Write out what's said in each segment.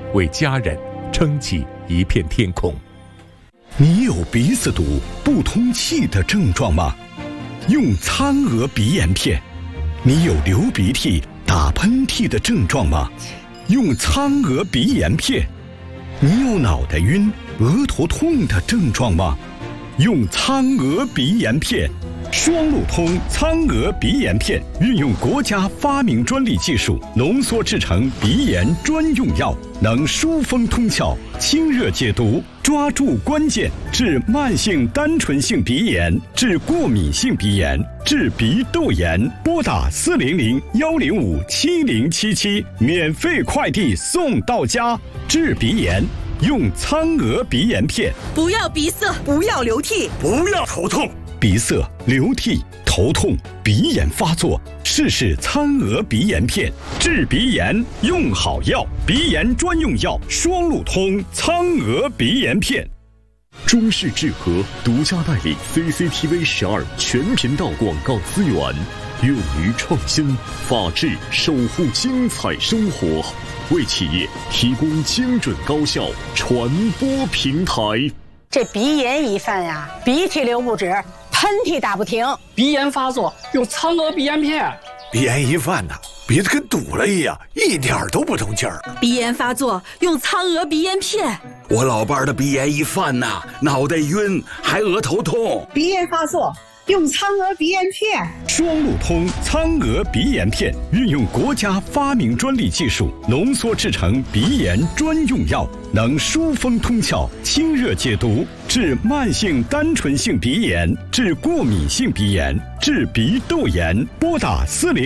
为家人撑起一片天空。 你有鼻子堵、不通气的症状吗？用苍娥鼻炎片。你有流鼻涕、打喷嚏的症状吗？用苍娥鼻炎片。你有脑袋晕、额头痛的症状吗？用苍娥鼻炎片。双路通苍娥鼻炎片运用国家发明专利技术浓缩制成鼻炎专用药，能疏风通窍、清热解毒，抓住关键，治慢性单纯性鼻炎，治过敏性鼻炎，治鼻窦炎。拨打400-105-7077，免费快递送到家。治鼻炎用苍娥鼻炎片。 不要鼻塞，不要流涕， 不要头痛。 鼻塞、流涕、头痛、鼻炎发作，试试苍娥鼻炎片。治鼻炎用好药，鼻炎专用药双路通苍娥鼻炎片。 中视智和独家代理 CCTV 12全频道广告资源，勇于创新，法治守护精彩生活，为企业提供精准高效传播平台。 这鼻炎一犯呀，鼻涕流不止，喷嚏打不停。 鼻炎发作用苍娥鼻炎片。 鼻炎一犯呐，鼻子跟堵了一样，一点都不通气儿。 鼻炎发作用苍娥鼻炎片。 我老伴儿的鼻炎一犯呐，脑袋晕，还额头痛。 鼻炎发作用苍娥鼻炎片。 双路通苍娥鼻炎片运用国家发明专利技术浓缩制成鼻炎专用药，能疏风通窍、清热解毒，治慢性单纯性鼻炎，治过敏性鼻炎，治鼻窦炎。拨打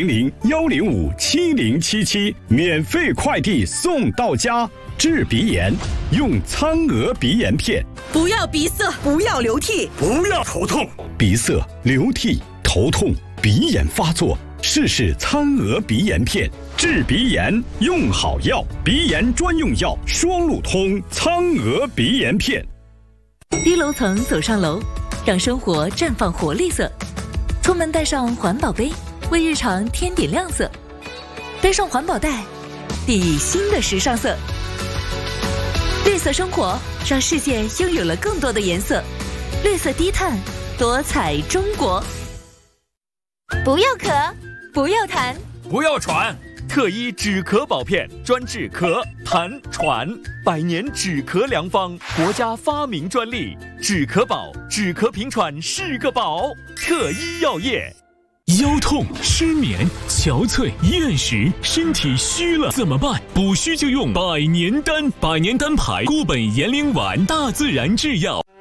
400-105-7077，免费快递送到家。治鼻炎用苍娥鼻炎片。 不要鼻塞，不要流涕， 不要头痛。 鼻塞、流涕、头痛、鼻炎发作，试试苍娥鼻炎片。治鼻炎用好药，鼻炎专用药双路通苍娥鼻炎片。 低楼层走上楼，让生活绽放活力色。出门带上环保杯，为日常添点亮色。背上环保袋，递新的时尚色。绿色生活，让世界拥有了更多的颜色。绿色低碳，多彩中国。 不要咳， 不要痰， 不要喘。特一止咳宝片，专治咳、痰、喘，100年止咳良方，国家发明专利。止咳宝，止咳平喘是个宝。特一药业。 腰痛、失眠、憔悴、厌食，身体虚了怎么办？补虚就用百年丹，百年丹牌固本延龄丸，大自然制药。